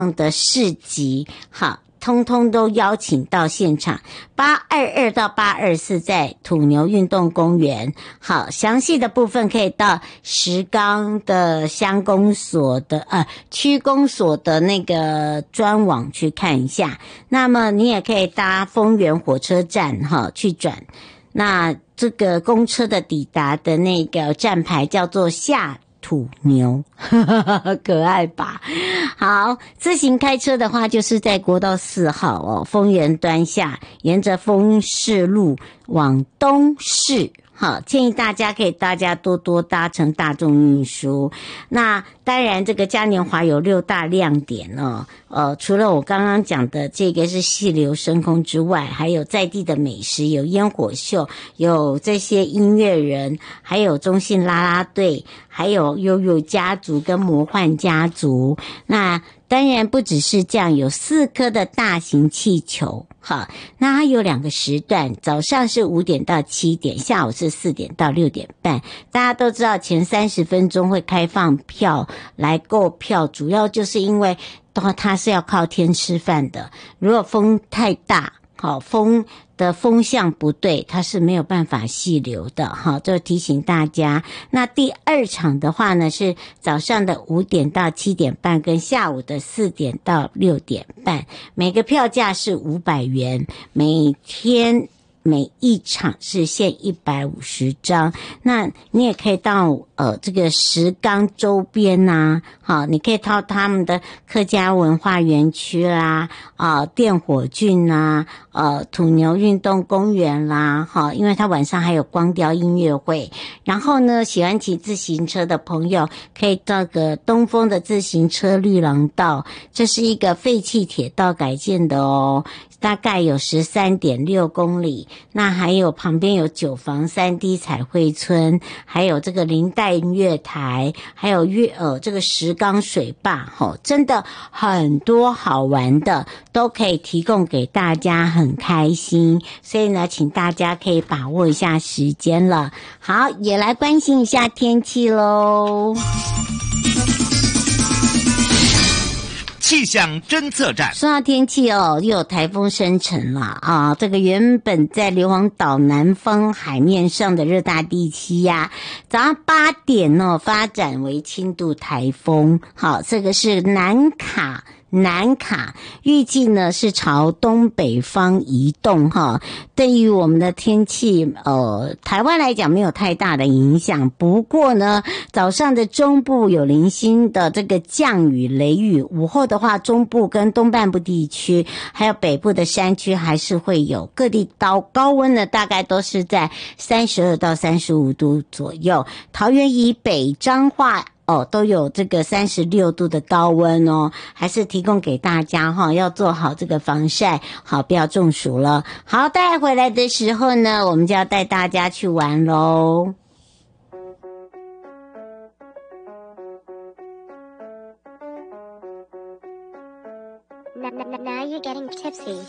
的市集，好，通通都邀请到现场，822到824在土牛运动公园。好，详细的部分可以到石冈的乡公所的区公所的那个专网去看一下。那么你也可以搭丰原火车站去转。那这个公车的抵达的那个站牌叫做下土牛，可爱吧？好，自行开车的话，就是在国道4号丰原端下，沿着丰市路往东市。好，建议大家多多搭乘大众运输。那当然，这个嘉年华有6大亮点除了我刚刚讲的这个是细流升空之外，还有在地的美食，有烟火秀，有这些音乐人，还有中信啦啦队，还有悠悠家族跟魔幻家族。那当然不只是这样，有4颗的大型气球。好，那它有2个时段，早上是5点到7点，下午是4点到6点半。大家都知道前30分钟会开放票来购票，主要就是因为它是要靠天吃饭的。如果风太大，风的风向不对，它是没有办法细流的。就提醒大家。那第2场的话呢，是早上的5点到7点半跟下午的4点到6点半，每个票价是500元，每一场是限150张。那你也可以到这个石冈周边好，你可以到他们的客家文化园区啦，电火郡啦，土牛运动公园啦，好，因为它晚上还有光雕音乐会。然后呢，喜欢骑自行车的朋友可以到个东风的自行车绿廊道，这是一个废弃铁道改建的大概有13.6公里。那还有旁边有9房3D 彩绘村，还有这个林代月台，还有这个石冈水坝，真的很多好玩的都可以提供给大家，很开心。所以呢，请大家可以把握一下时间了。好，也来关心一下天气咯。 气象侦测站。 说到天气又有台风生成了这个原本在硫磺岛南方海面上的热带地区早上8点发展为轻度台风。好，这个是南卡预计呢是朝东北方移动对于我们的天气台湾来讲没有太大的影响。不过呢，早上的中部有零星的这个降雨雷雨，午后的话中部跟东半部地区还有北部的山区还是会有。各地高温呢大概都是在32到35度左右，桃园以北彰化都有这个36度的高温还是提供给大家要做好这个防晒，好，不要中暑了。好，带回来的时候呢，我们就要带大家去玩咯。 Now you're getting tipsy.